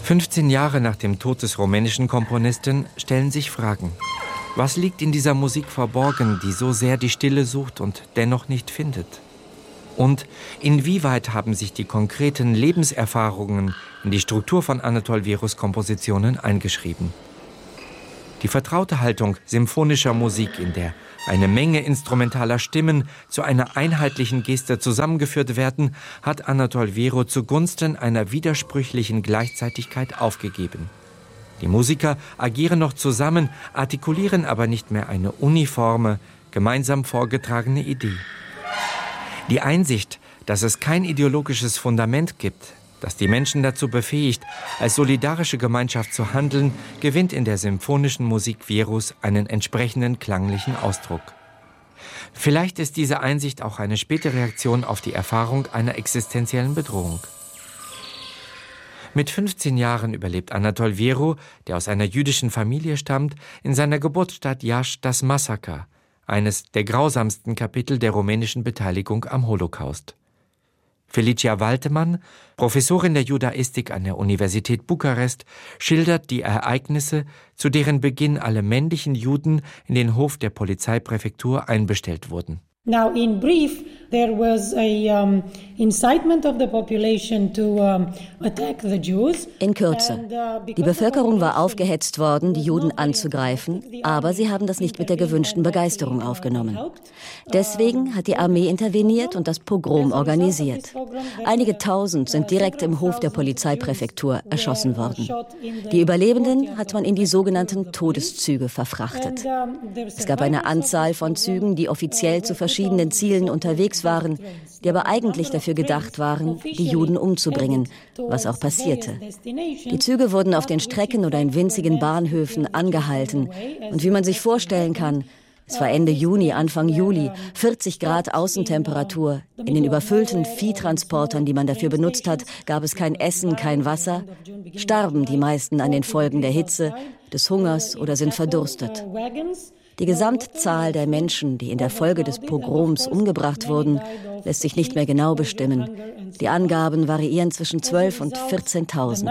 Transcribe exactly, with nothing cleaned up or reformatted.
fünfzehn Jahre nach dem Tod des rumänischen Komponisten stellen sich Fragen. Was liegt in dieser Musik verborgen, die so sehr die Stille sucht und dennoch nicht findet? Und inwieweit haben sich die konkreten Lebenserfahrungen in die Struktur von Anatol Vieros Kompositionen eingeschrieben? Die vertraute Haltung symphonischer Musik, in der eine Menge instrumentaler Stimmen zu einer einheitlichen Geste zusammengeführt werden, hat Anatol Viero zugunsten einer widersprüchlichen Gleichzeitigkeit aufgegeben. Die Musiker agieren noch zusammen, artikulieren aber nicht mehr eine uniforme, gemeinsam vorgetragene Idee. Die Einsicht, dass es kein ideologisches Fundament gibt, das die Menschen dazu befähigt, als solidarische Gemeinschaft zu handeln, gewinnt in der symphonischen Musik Vieros einen entsprechenden klanglichen Ausdruck. Vielleicht ist diese Einsicht auch eine späte Reaktion auf die Erfahrung einer existenziellen Bedrohung. Mit fünfzehn Jahren überlebt Anatol Viero, der aus einer jüdischen Familie stammt, in seiner Geburtsstadt Iași das Massaker, eines der grausamsten Kapitel der rumänischen Beteiligung am Holocaust. Felicia Waltemann, Professorin der Judaistik an der Universität Bukarest, schildert die Ereignisse, zu deren Beginn alle männlichen Juden in den Hof der Polizeipräfektur einbestellt wurden. Now, in brief, there was a um, incitement of the population to um, attack the Jews. In Kürze. Die Bevölkerung war aufgehetzt worden, die Juden anzugreifen, aber sie haben das nicht mit der gewünschten Begeisterung aufgenommen. Deswegen hat die Armee interveniert und das Pogrom organisiert. Einige Tausend sind direkt im Hof der Polizeipräfektur erschossen worden. Die Überlebenden hat man in die sogenannten Todeszüge verfrachtet. Es gab eine Anzahl von Zügen, die offiziell zu verschiedenen Zielen unterwegs waren, die aber eigentlich dafür gedacht waren, die Juden umzubringen, was auch passierte. Die Züge wurden auf den Strecken oder in winzigen Bahnhöfen angehalten. Und wie man sich vorstellen kann, es war Ende Juni, Anfang Juli, vierzig Grad Außentemperatur. In den überfüllten Viehtransportern, die man dafür benutzt hat, gab es kein Essen, kein Wasser. Starben die meisten an den Folgen der Hitze, des Hungers oder sind verdurstet. Die Gesamtzahl der Menschen, die in der Folge des Pogroms umgebracht wurden, lässt sich nicht mehr genau bestimmen. Die Angaben variieren zwischen zwölf und vierzehntausend.